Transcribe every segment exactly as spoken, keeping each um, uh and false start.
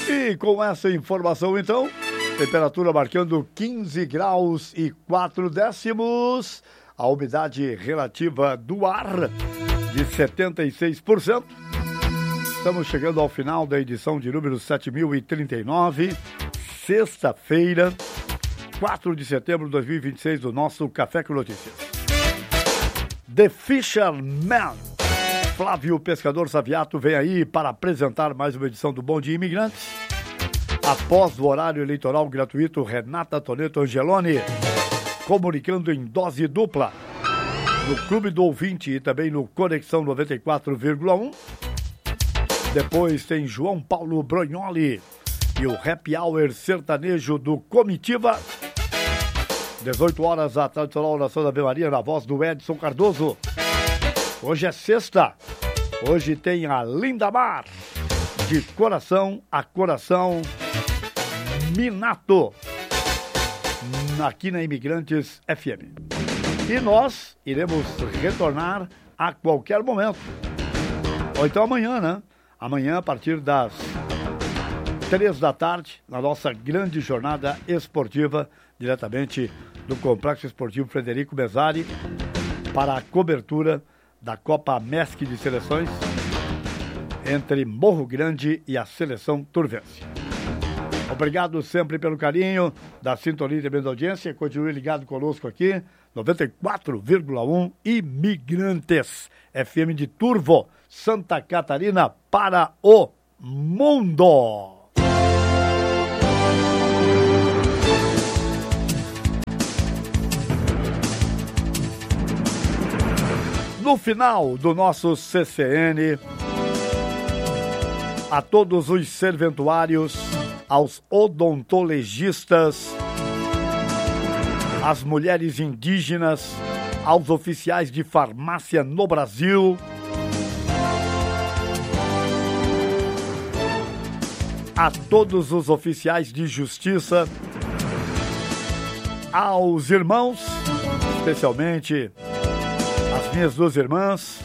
E com essa informação, então, temperatura marcando quinze graus e quatro décimos, a umidade relativa do ar de setenta e seis por cento. Estamos chegando ao final da edição de número sete mil e trinta e nove, sexta-feira, quatro de setembro de dois mil e vinte e seis, do nosso Café com Notícias. The Fisherman, Flávio Pescador Saviato, vem aí para apresentar mais uma edição do Bom Dia Imigrantes. Após o horário eleitoral gratuito, Renata Toneto Angeloni, comunicando em dose dupla, no Clube do Ouvinte e também no Conexão noventa e quatro vírgula um. Depois tem João Paulo Brognoli e o Happy Hour sertanejo do Comitiva. dezoito horas, a tradicional oração da Ave Maria na voz do Edson Cardoso. Hoje é sexta. Hoje tem a Linda Mar, de coração a coração, Minato, aqui na Imigrantes F M. E nós iremos retornar a qualquer momento. Ou então amanhã, né? Amanhã, a partir das três da tarde, na nossa grande jornada esportiva, diretamente do Complexo Esportivo Frederico Mesari, para a cobertura da Copa MESC de Seleções entre Morro Grande e a Seleção Turvense. Obrigado sempre pelo carinho da sintonia e também da audiência. Continue ligado conosco aqui, noventa e quatro vírgula um Imigrantes F M de Turvo, Santa Catarina, para o mundo. No final do nosso C C N, a todos os serventuários, aos odontologistas, às mulheres indígenas, aos oficiais de farmácia no Brasil, a todos os oficiais de justiça, aos irmãos, especialmente as minhas duas irmãs,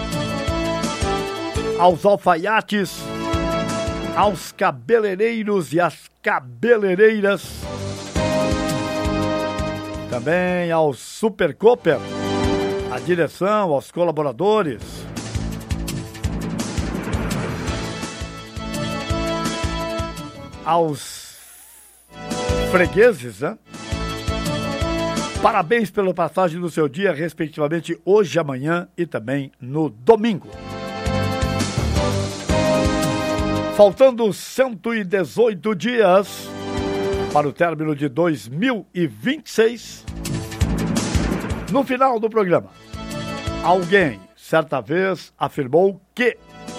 aos alfaiates, aos cabeleireiros e às cabeleireiras, também aos Super Cooper, à direção, aos colaboradores, aos fregueses, né? Parabéns pela passagem do seu dia, respectivamente hoje, amanhã e também no domingo. Faltando cento e dezoito dias para o término de dois mil e vinte e seis, no final do programa, alguém certa vez afirmou que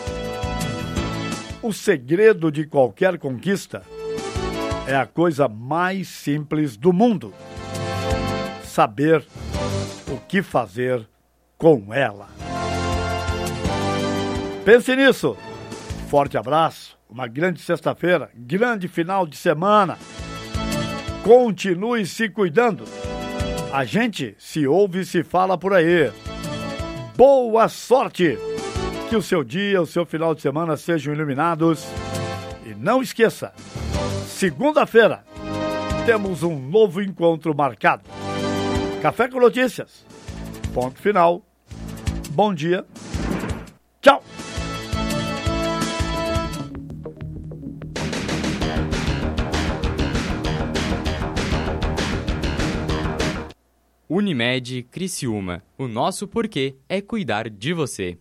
o segredo de qualquer conquista é a coisa mais simples do mundo: saber o que fazer com ela. Pense nisso. Forte abraço, uma grande sexta-feira, grande final de semana. Continue se cuidando. A gente se ouve e se fala por aí. Boa sorte! Que o seu dia, o seu final de semana sejam iluminados. E não esqueça, segunda-feira temos um novo encontro marcado. Café com Notícias. Ponto final. Bom dia. Tchau. Unimed Criciúma. O nosso porquê é cuidar de você.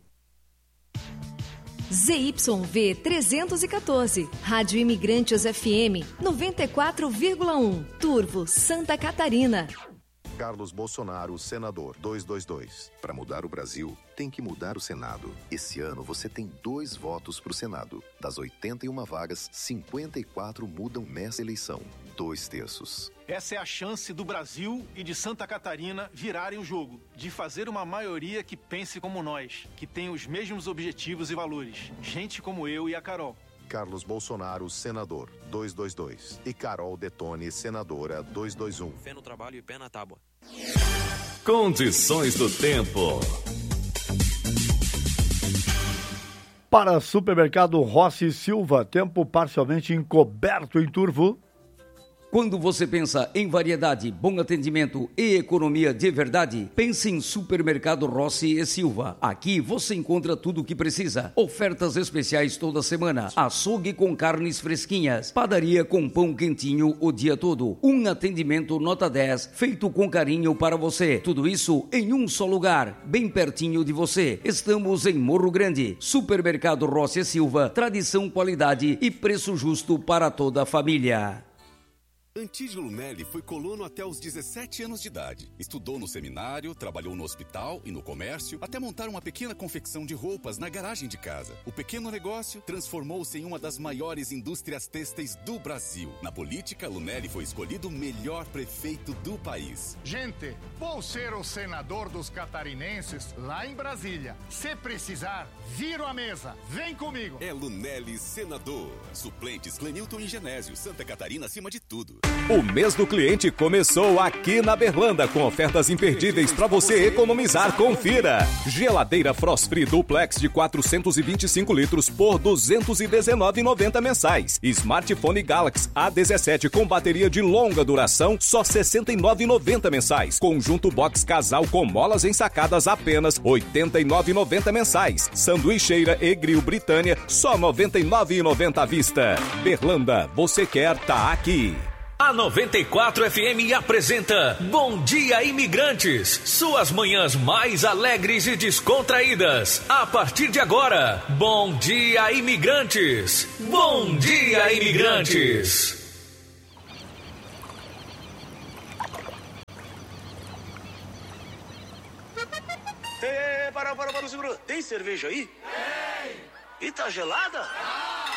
Z Y V trezentos e quatorze, Rádio Imigrantes F M, noventa e quatro vírgula um, Turvo, Santa Catarina. Carlos Bolsonaro, senador, duzentos e vinte e dois. Para mudar o Brasil, tem que mudar o Senado. Esse ano você tem dois votos para o Senado. Das oitenta e uma vagas, cinquenta e quatro mudam nessa eleição. Dois terços. Essa é a chance do Brasil e de Santa Catarina virarem o jogo, de fazer uma maioria que pense como nós, que tem os mesmos objetivos e valores. Gente como eu e a Carol. Carlos Bolsonaro, senador, duzentos e vinte e dois. E Carol Detone, senadora, duzentos e vinte e um. Fé no trabalho e pé na tábua. Condições do tempo. Para Supermercado Rossi Silva, tempo parcialmente encoberto em Turvo. Quando você pensa em variedade, bom atendimento e economia de verdade, pense em Supermercado Rossi e Silva. Aqui você encontra tudo o que precisa. Ofertas especiais toda semana. Açougue com carnes fresquinhas. Padaria com pão quentinho o dia todo. Um atendimento nota dez, feito com carinho para você. Tudo isso em um só lugar, bem pertinho de você. Estamos em Morro Grande. Supermercado Rossi e Silva. Tradição, qualidade e preço justo para toda a família. Antídio Lunelli foi colono até os dezessete anos de idade. Estudou no seminário, trabalhou no hospital e no comércio, até montar uma pequena confecção de roupas na garagem de casa. O pequeno negócio transformou-se em uma das maiores indústrias têxteis do Brasil. Na política, Lunelli foi escolhido o melhor prefeito do país. Gente, vou ser o senador dos catarinenses lá em Brasília. Se precisar, viro a mesa. Vem comigo. É Lunelli senador. Suplentes Clenilton e Genésio. Santa Catarina acima de tudo. O mês do cliente começou aqui na Berlanda com ofertas imperdíveis para você economizar. Confira. Geladeira Frost Free Duplex de quatrocentos e vinte e cinco litros por duzentos e dezenove reais e noventa centavos mensais. Smartphone Galaxy A dezessete com bateria de longa duração, só sessenta e nove reais e noventa centavos mensais. Conjunto box casal com molas ensacadas, apenas oitenta e nove reais e noventa centavos mensais. Sanduicheira e grill Britânia, só noventa e nove reais e noventa centavos à vista. Berlanda, você quer tá aqui. A noventa e quatro F M apresenta Bom Dia Imigrantes, suas manhãs mais alegres e descontraídas. A partir de agora, Bom Dia Imigrantes. Bom Dia Imigrantes. Ei, para, para, para, segura. Tem cerveja aí? Tem. E tá gelada?